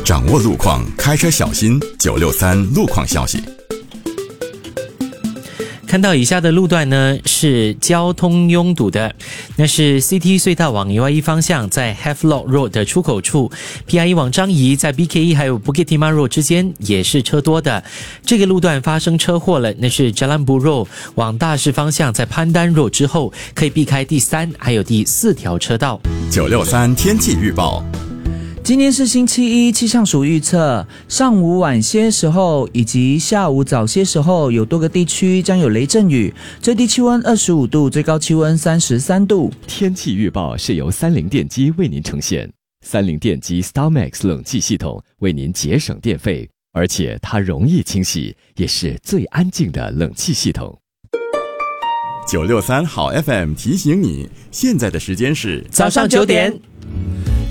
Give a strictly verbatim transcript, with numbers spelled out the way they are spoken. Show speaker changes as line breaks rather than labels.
掌握路况，开车小心。九六三路况消息。
看到以下的路段呢是交通拥堵的，那是 C T 隧道往 U I E 方向在 Havelock Road 的出口处， P I E 往樟宜在 B K E 还有 Bukit Timah Road 之间也是车多的。这个路段发生车祸了，那是 Jalan Buroh 往大士方向在 Pandan Road 之后，可以避开第三还有第四条车道。
九六三天气预报。
今天是星期一，气象署预测上午晚些时候以及下午早些时候有多个地区将有雷阵雨，最低气温二十五度，最高气温三十三度。
天气预报是由三菱电机为您呈现，三菱电机 StarMax 冷气系统为您节省电费，而且它容易清洗，也是最安静的冷气系统。
九六三好 F M 提醒你，现在的时间是
早上九点。